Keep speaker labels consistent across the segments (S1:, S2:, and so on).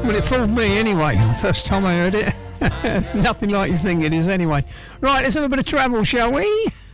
S1: Well, it fooled me anyway, first time I heard it. It's nothing like you think it is anyway. Right, let's have a bit of travel, shall we?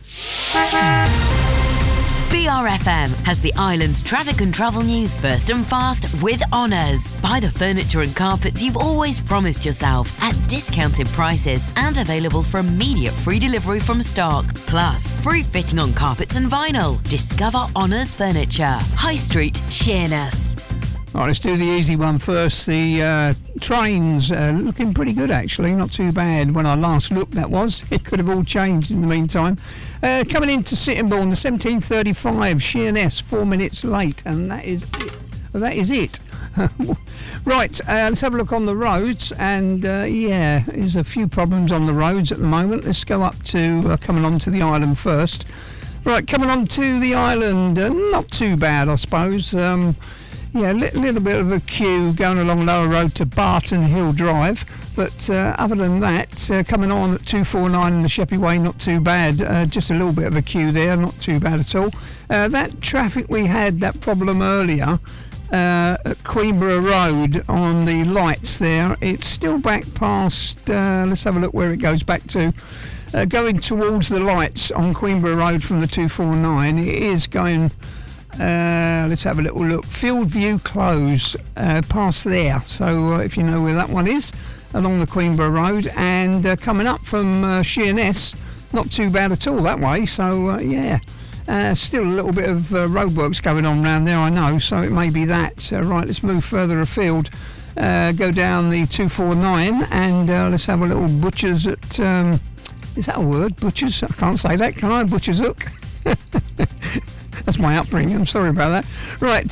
S2: BRFM has the island's traffic and travel news first and fast with Honours. Buy the furniture and carpets you've always promised yourself at discounted prices and available for immediate free delivery from stock. Plus, free fitting on carpets and vinyl. Discover Honours Furniture. High Street, Sheerness.
S1: Right, let's do the easy one first. The trains looking pretty good, actually. Not too bad. When I last looked, that was. It could have all changed in the meantime. Coming into Sittingbourne, the 17:35, Sheerness, 4 minutes late. And that is it. That is it. Right, let's have a look on the roads. And, there's a few problems on the roads at the moment. Let's go up to coming on to the island first. Right, coming on to the island. Not too bad, I suppose. Yeah, a little bit of a queue going along Lower Road to Barton Hill Drive, but other than that, coming on at 249 in the Sheppey Way, not too bad. Just a little bit of a queue there, not too bad at all. That traffic we had, that problem earlier at Queenborough Road on the lights there, it's still back past, let's have a look where it goes back to. Going towards the lights on Queenborough Road from the 249, it is going... let's have a little look. Fieldview Close, past there. So if you know where that one is, along the Queenborough Road, and coming up from Sheerness, not too bad at all that way. So still a little bit of roadworks going on round there, I know. So it may be that. Right, let's move further afield. Go down the 249, and let's have a little butchers at. Is that a word? Butchers? I can't say that, can I? Butchers Hook. That's my upbringing, I'm sorry about that. Right,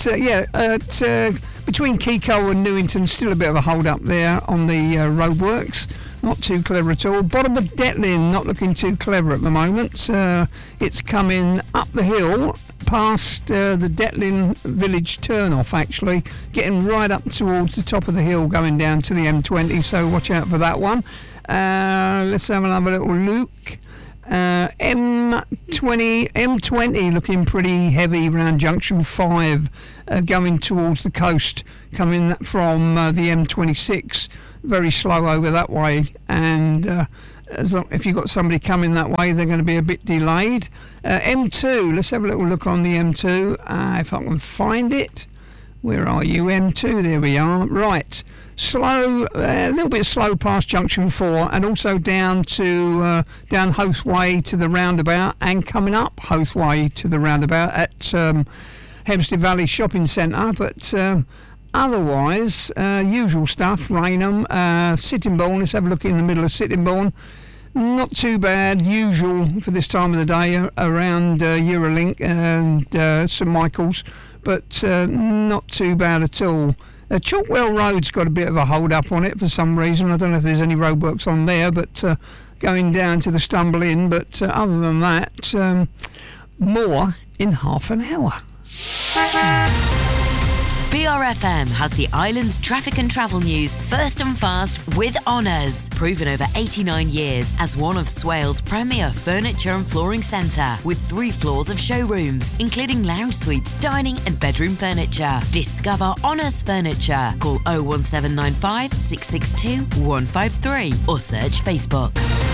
S1: between Keycole and Newington, still a bit of a hold up there on the roadworks. Not too clever at all. Bottom of Detlin, not looking too clever at the moment. It's coming up the hill past the Detlin village turn-off, actually, getting right up towards the top of the hill going down to the M20, so watch out for that one. Let's have another little look. M20 looking pretty heavy around Junction 5, going towards the coast, coming from the M26, very slow over that way, and if you've got somebody coming that way, they're going to be a bit delayed. M2, let's have a little look on the M2, if I can find it. Where are you? M2, there we are. Right. Slow, a little bit slow past Junction 4, and also down to down Hoath Way to the roundabout, and coming up Hoath Way to the roundabout at Hempstead Valley Shopping Centre. But otherwise, usual stuff. Rainham, Sittingbourne. Let's have a look in the middle of Sittingbourne. Not too bad, usual for this time of the day around Eurolink and St Michael's, but not too bad at all. Chalkwell Road's got a bit of a hold up on it for some reason. I don't know if there's any roadworks on there, but going down to the Stumble Inn. But other than that, more in half an hour.
S2: BRFM has the island's traffic and travel news first and fast with Honours. Proven over 89 years as one of Swale's premier furniture and flooring centre, with 3 floors of showrooms, including lounge suites, dining and bedroom furniture. Discover Honours Furniture. Call 01795 662 153 or search Facebook.